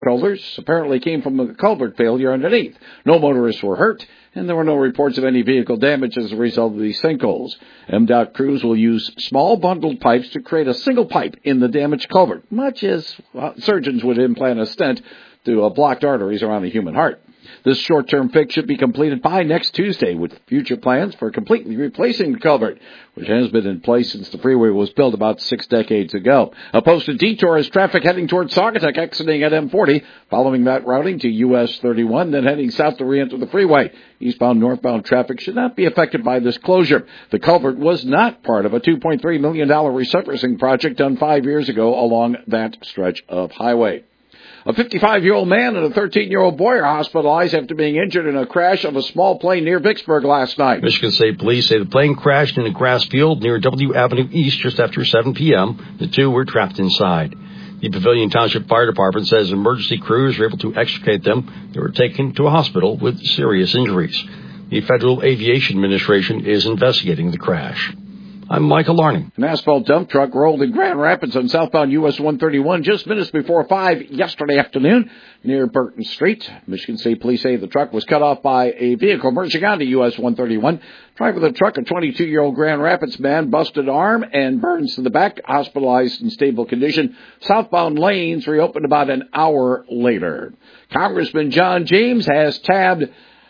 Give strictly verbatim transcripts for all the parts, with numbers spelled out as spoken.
Shoulders apparently came from a culvert failure underneath. No motorists were hurt, and there were no reports of any vehicle damage as a result of these sinkholes. M D O T crews will use small bundled pipes to create a single pipe in the damaged culvert, much as uh, surgeons would implant a stent to uh, blocked arteries around the human heart. This short-term fix should be completed by next Tuesday, with future plans for completely replacing the culvert, which has been in place since the freeway was built about six decades ago. A posted detour is traffic heading towards Saugatuck, exiting at M forty, following that routing to U S thirty-one, then heading south to re-enter the freeway. Eastbound, northbound traffic should not be affected by this closure. The culvert was not part of a two point three million dollars resurfacing project done five years ago along that stretch of highway. A fifty-five-year-old man and a thirteen-year-old boy are hospitalized after being injured in a crash of a small plane near Vicksburg last night. Michigan State Police say the plane crashed in a grass field near W Avenue East just after seven p.m. The two were trapped inside. The Pavilion Township Fire Department says emergency crews were able to extricate them. They were taken to a hospital with serious injuries. The Federal Aviation Administration is investigating the crash. I'm Michael Larning. An asphalt dump truck rolled in Grand Rapids on southbound U S one thirty-one just minutes before five yesterday afternoon near Burton Street. Michigan State Police say the truck was cut off by a vehicle merging onto U S one thirty-one. Driver of the truck, a twenty-two-year-old Grand Rapids man, busted arm and burns to the back, hospitalized in stable condition. Southbound lanes reopened about an hour later. Congressman John James has tabbed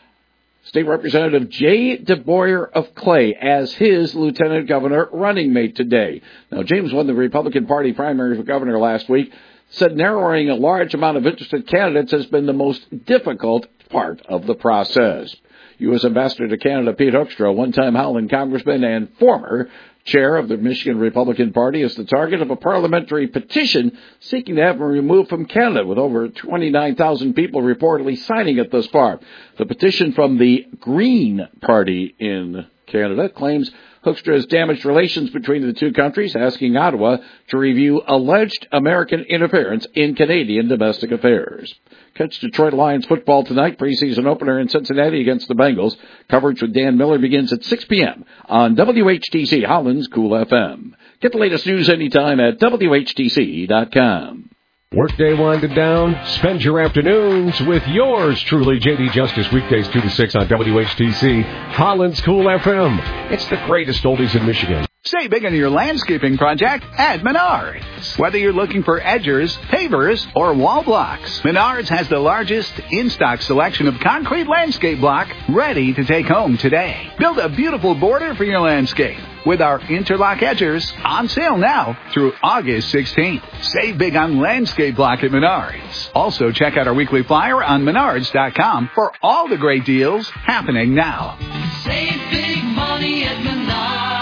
State Representative Jay DeBoyer of Clay as his lieutenant governor running mate today. Now, James won the Republican Party primary for governor last week, said narrowing a large amount of interested candidates has been the most difficult part of the process. U S Ambassador to Canada Pete Hoekstra, one-time Howland congressman and former chair of the Michigan Republican Party, is the target of a parliamentary petition seeking to have him removed from Canada, with over twenty-nine thousand people reportedly signing it thus far. The petition from the Green Party in Canada claims Hoekstra has damaged relations between the two countries, asking Ottawa to review alleged American interference in Canadian domestic affairs. Catch Detroit Lions football tonight, preseason opener in Cincinnati against the Bengals. Coverage with Dan Miller begins at six p.m. on W H T C Holland's Cool F M. Get the latest news anytime at W H T C dot com. Workday winded down. Spend your afternoons with yours truly, J D Justice, weekdays two to six on W H T C Holland's Cool F M. It's the greatest oldies in Michigan. Save big on your landscaping project at Menards. Whether you're looking for edgers, pavers, or wall blocks, Menards has the largest in-stock selection of concrete landscape block ready to take home today. Build a beautiful border for your landscape with our interlock edgers on sale now through August sixteenth. Save big on landscape block at Menards. Also, check out our weekly flyer on menards dot com for all the great deals happening now. Save big money at Menards.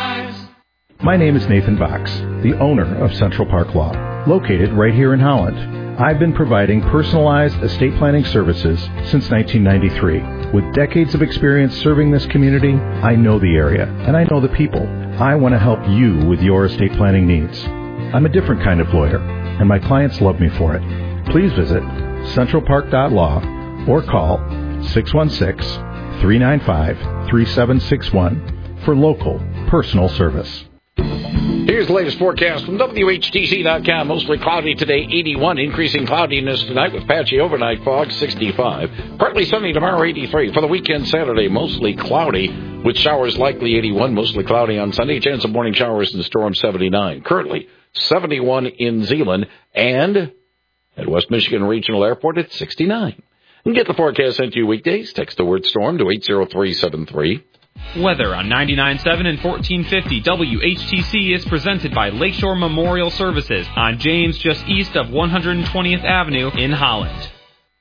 My name is Nathan Box, the owner of Central Park Law, located right here in Holland. I've been providing personalized estate planning services since nineteen ninety-three. With decades of experience serving this community, I know the area, and I know the people. I want to help you with your estate planning needs. I'm a different kind of lawyer, and my clients love me for it. Please visit central park dot law or call six one six, three nine five, three seven six one for local personal service. Here's the latest forecast from W H T C dot com. Mostly cloudy today, eighty-one. Increasing cloudiness tonight with patchy overnight fog, sixty-five. Partly sunny tomorrow, eighty-three. For the weekend, Saturday, mostly cloudy with showers likely, eighty-one. Mostly cloudy on Sunday. Chance of morning showers and storms, seventy-nine. Currently, seventy-one in Zeeland. And at West Michigan Regional Airport, it's sixty-nine. And get the forecast sent to you weekdays. Text the word storm to eight zero three seven three. Weather on ninety-nine point seven and fourteen fifty W H T C is presented by Lakeshore Memorial Services on James, just east of one hundred twentieth Avenue in Holland.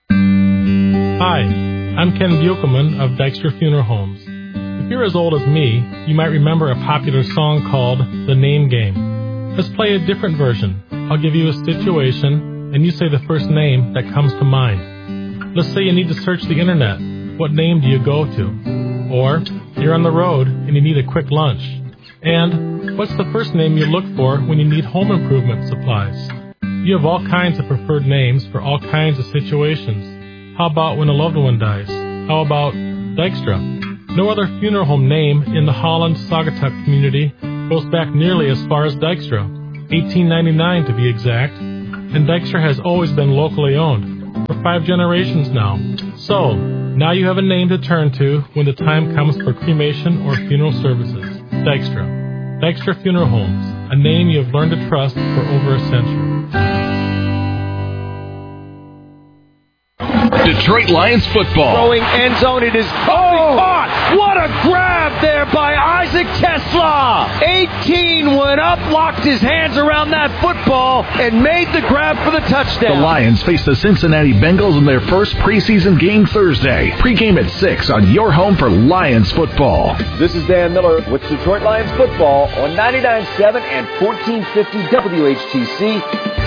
Hi, I'm Ken Buchelman of Dykstra Funeral Homes. If you're as old as me, you might remember a popular song called The Name Game. Let's play a different version. I'll give you a situation, and you say the first name that comes to mind. Let's say you need to search the internet. What name do you go to? Or you're on the road and you need a quick lunch. And what's the first name you look for when you need home improvement supplies? You have all kinds of preferred names for all kinds of situations. How about when a loved one dies? How about Dykstra? No other funeral home name in the Holland-Saugatuck community goes back nearly as far as Dykstra, eighteen ninety-nine to be exact, and Dykstra has always been locally owned. five generations now. So, now you have a name to turn to when the time comes for cremation or funeral services. Dykstra. Dykstra Funeral Homes, a name you have learned to trust for over a century. Detroit Lions football. Throwing end zone, it is oh, caught. What a grab there by Isaac Tesla. eighteen went up, locked his hands around that football, and made the grab for the touchdown. The Lions face the Cincinnati Bengals in their first preseason game Thursday. Pre-game at six on your home for Lions football. This is Dan Miller with Detroit Lions football on ninety-nine point seven and fourteen fifty W H T C.